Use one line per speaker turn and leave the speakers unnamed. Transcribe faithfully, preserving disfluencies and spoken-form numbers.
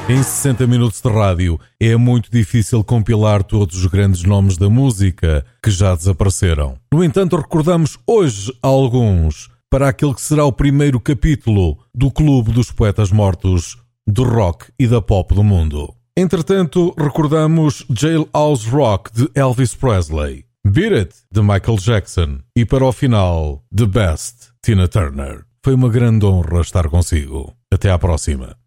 Em sessenta minutos de rádio é muito difícil compilar todos os grandes nomes da música que já desapareceram. No entanto, recordamos hoje alguns para aquele que será o primeiro capítulo do Clube dos Poetas Mortos do rock e da pop do mundo. Entretanto, recordamos Jailhouse Rock de Elvis Presley, Beat It de Michael Jackson e para o final, The Best, Tina Turner. Foi uma grande honra estar consigo. Até à próxima.